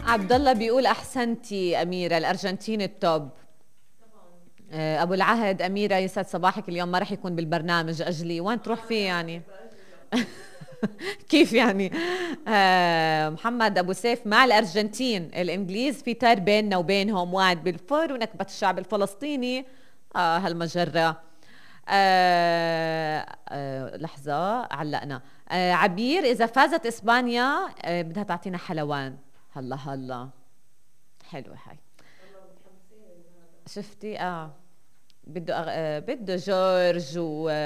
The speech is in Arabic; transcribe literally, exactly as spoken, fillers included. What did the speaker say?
عبد الله بيقول احسنتي اميره، الارجنتين التوب. آه، ابو العهد اميره يسعد صباحك، اليوم ما رح يكون بالبرنامج اجلي، وين تروح فيه يعني؟ كيف يعني؟ آه محمد ابو سيف مع الارجنتين، الانجليز في تار بيننا وبينهم، وعد بالفور ونكبه الشعب الفلسطيني. اه هالمجره. آه آه لحظه علقنا. آه عبير اذا فازت اسبانيا آه بدها تعطينا حلوان. هلا هلا، حلوه هاي. شفتي اه بده أغ... آه، بده جورج و